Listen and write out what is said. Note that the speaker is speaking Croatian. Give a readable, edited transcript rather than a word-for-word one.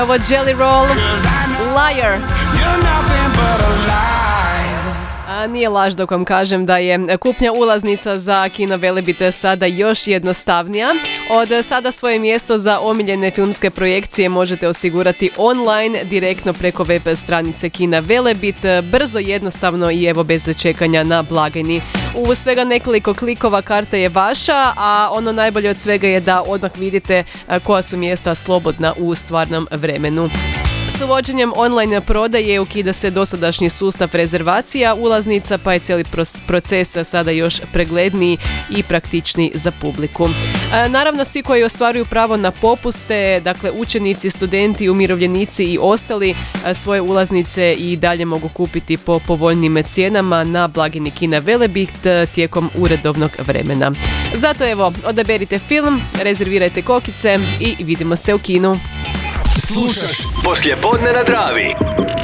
Ovo Jelly Roll, Liar. A nije laž dok vam kažem da je kupnja ulaznica za kino Velebit sada još jednostavnija. Od sada svoje mjesto za omiljene filmske projekcije možete osigurati online direktno preko web stranice kina Velebit, brzo, jednostavno i evo bez čekanja na blagajni. U svega nekoliko klikova karta je vaša, a ono najbolje od svega je da odmah vidite koja su mjesta slobodna u stvarnom vremenu. S uvođenjem online prodaje ukida se dosadašnji sustav rezervacija ulaznica, pa je cijeli proces sada još pregledniji i praktičniji za publiku. Naravno, svi koji ostvaruju pravo na popuste, dakle učenici, studenti, umirovljenici i ostali, svoje ulaznice i dalje mogu kupiti po povoljnim cijenama na blagajni kina Velebit tijekom uredovnog vremena. Zato evo, odaberite film, rezervirajte kokice i vidimo se u kinu. Slušaš Poslijepodne na Dravi.